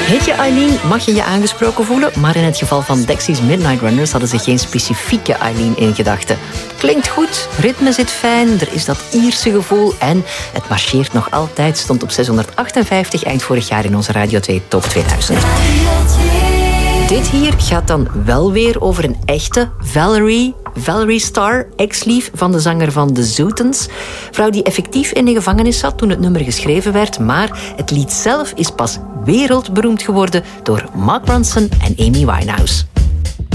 Heet je Eileen, mag je je aangesproken voelen, maar in het geval van Dexys Midnight Runners hadden ze geen specifieke Eileen in gedachten. Klinkt goed, ritme zit fijn, er is dat Ierse gevoel en het marcheert nog altijd, stond op 658 eind vorig jaar in onze Radio 2 Top 2000. Dit hier gaat dan wel weer over een echte Valerie Starr, ex-lief van de zanger van The Zootens. Vrouw die effectief in de gevangenis zat toen het nummer geschreven werd, maar het lied zelf is pas wereldberoemd geworden door Mark Ronson en Amy Winehouse.